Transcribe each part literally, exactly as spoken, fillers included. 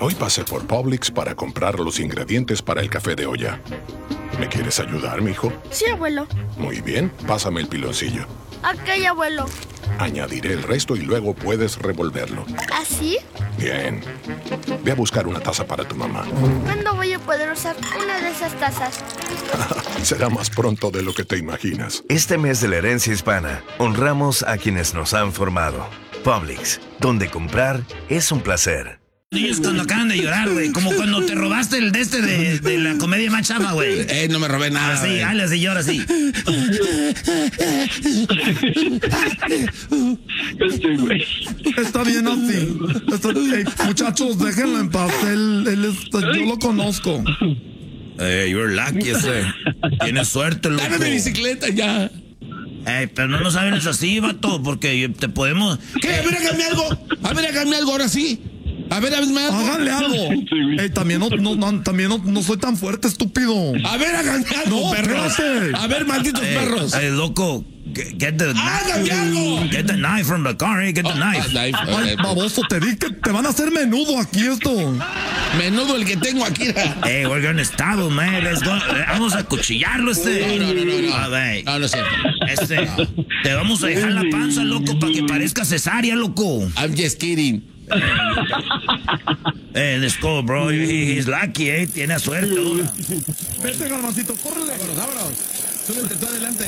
Hoy pasé por Publix para comprar los ingredientes para el café de olla. ¿Me quieres ayudar, mijo? Sí, abuelo. Muy bien, pásame el piloncillo. Ok, abuelo. Añadiré el resto y luego puedes revolverlo. ¿Así? Bien. Ve a buscar una taza para tu mamá. ¿Cuándo voy a poder usar una de esas tazas? Será más pronto de lo que te imaginas. Este mes de la herencia hispana, honramos a quienes nos han formado. Publix, donde comprar es un placer. Ellos cuando acaban de llorar, güey. Como cuando te robaste el de este de, de la comedia más chafa, güey. Eh, no me robé nada. Así, dale, así llora así. Este güey. Está bien así. Está, hey, muchachos, déjenlo en paz. Él, él es, yo lo conozco. Eh, you're lucky, ese. Tienes suerte, loco. Dame mi bicicleta ya. Ey, pero no nos hables así, vato, porque te podemos... ¿Qué? A ver, hágame algo. A ver, hágame algo ahora sí. A ver, hágame algo. Háganle algo. Ey, también no, no, no, también no, no soy tan fuerte, estúpido. A ver, háganme algo, No, perros. espérate. A ver, malditos Ey, perros. ey, loco, get, get the... ¡Hágame algo! Get the knife from the car, eh, get the Oh, knife. ah, knife. Ay, Ok. baboso, te di que te van a hacer menudo aquí esto. Menudo el que tengo aquí. Hey, we're gonna stab him, man. Let's go. Vamos a cuchillarlo, este. No, no, no, no. A ver, No, no es cierto. este. Te vamos a dejar la panza, loco, para que parezca cesárea, loco. I'm just kidding. Eh, let's go, bro. He- he's lucky, eh. Tiene suerte. ahora. Vete, garbancito, córrele. Vámonos, vámonos. Súbete tú adelante.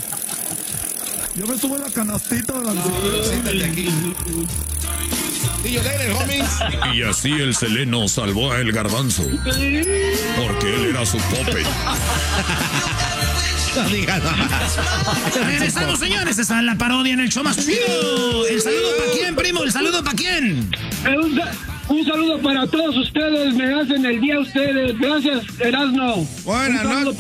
Yo me subo en la canastita de la Siéntate aquí. Y yo le homies. Y así el Seleno salvó a el Garbanzo. Porque él era su pope. No digas más. Regresamos, señores. Esta es la parodia en el show más chido. ¿El saludo para quién, primo? ¿El saludo para quién? Eh, Un, sa- un saludo para todos ustedes. Me hacen el día ustedes. Gracias, Erasno. Buenas Un saludo noches.